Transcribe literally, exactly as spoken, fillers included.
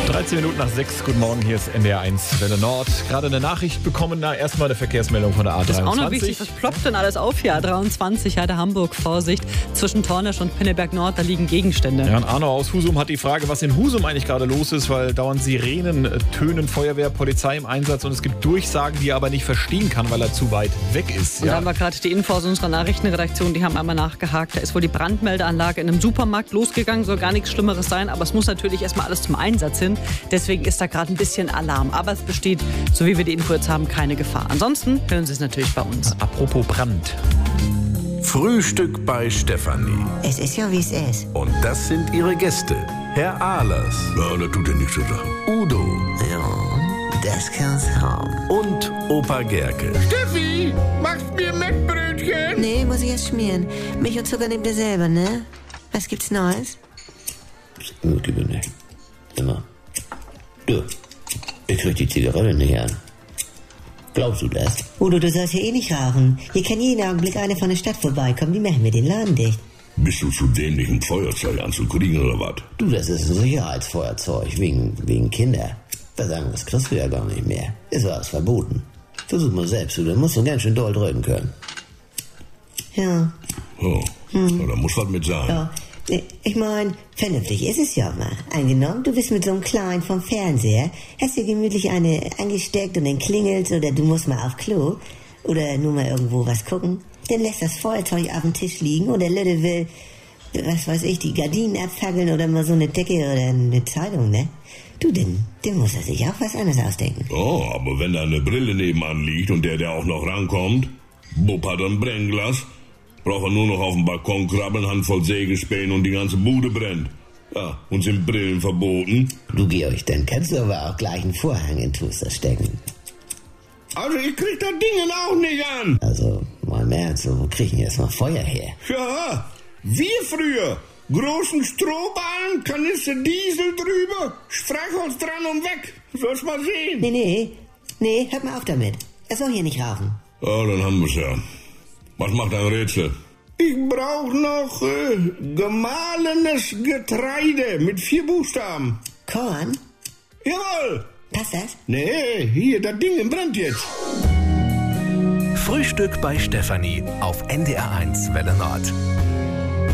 dreizehn Minuten nach sechs, guten Morgen, hier ist N D R eins Welle Nord. Gerade eine Nachricht bekommen, da erstmal eine Verkehrsmeldung von der A dreiundzwanzig. Das ist auch noch wichtig, was ploppt denn alles auf hier? A dreiundzwanzig, ja, der Hamburg, Vorsicht. Zwischen Tornisch und Pinneberg Nord, da liegen Gegenstände. Ja, und Arno aus Husum hat die Frage, was in Husum eigentlich gerade los ist, weil dauernd Sirenen tönen, Feuerwehr, Polizei im Einsatz und es gibt Durchsagen, die er aber nicht verstehen kann, weil er zu weit weg ist. Und ja. da haben wir gerade die Info aus unserer Nachrichtenredaktion, die haben einmal nachgehakt. Da ist wohl die Brandmeldeanlage in einem Supermarkt losgegangen, soll gar nichts Schlimmeres sein, aber es muss natürlich erstmal alles zum Einsatz hin. Deswegen ist da gerade ein bisschen Alarm. Aber es besteht, so wie wir die Info jetzt haben, keine Gefahr. Ansonsten hören Sie es natürlich bei uns. Apropos Brand. Frühstück bei Stefanie. Es ist ja, wie es ist. Und das sind ihre Gäste. Herr Ahlers. Ja, das tut ja nichts zu sagen. Udo. Ja, das kann's haben. Und Opa Gerke. Steffi, machst mir Mettbrötchen? Nee, muss ich erst schmieren. Milch und Zucker nehmt ihr selber, ne? Was gibt's Neues? Das gibt es nicht. Immer. Du, ich krieg die Zigarette nicht an. Glaubst du das? Udo, du sollst hier eh nicht rauchen. Hier kann jeden Augenblick eine von der Stadt vorbeikommen. Die machen mir den Laden dicht. Bist du zu dämlich, ein Feuerzeug anzukriegen oder was? Du, das ist ein Sicherheitsfeuerzeug, wegen, wegen Kinder. Was sagen, das kriegst du ja gar nicht mehr. Ist alles verboten. Versuch mal selbst, du, dann musst du ganz schön doll drücken können. Ja. Oh, hm. Ja, da muss was mit sein. Ja. Ich mein, vernünftig ist es ja mal. Angenommen, du bist mit so einem Kleinen vom Fernseher, hast dir gemütlich eine angesteckt und dann klingelt's oder du musst mal auf Klo oder nur mal irgendwo was gucken. Dann lässt das Feuerzeug auf dem Tisch liegen und der Lütte will, was weiß ich, die Gardinen abfackeln oder mal so eine Decke oder eine Zeitung, ne? Du, denn, dann muss er sich auch was anderes ausdenken. Oh, aber wenn da eine Brille nebenan liegt und der, der auch noch rankommt, Bub hat ein Brennglas, braucht er nur noch auf dem Balkon krabbeln, Handvoll Sägespäne und die ganze Bude brennt. Ja, und sind Brillen verboten? Du, Georg, dann kannst du aber auch gleich einen Vorhang in Toaster stecken. Also ich krieg das Ding auch nicht an. Also, mal im Ernst, wo kriegen jetzt mal Feuer her? Ja, wir früher. Großen Strohballen, Kanister Diesel drüber, Streichholz dran und weg. Sollst mal sehen. Nee, nee, nee, hört mal auf damit. Er soll hier nicht rauchen. Ja, dann haben wir's ja. Was macht ein Rätsel? Ich brauch noch äh, gemahlenes Getreide mit vier Buchstaben. Korn? Jawohl. Passt das? Nee, hier, das Ding brennt jetzt. Frühstück bei Stefanie auf N D R eins Welle Nord.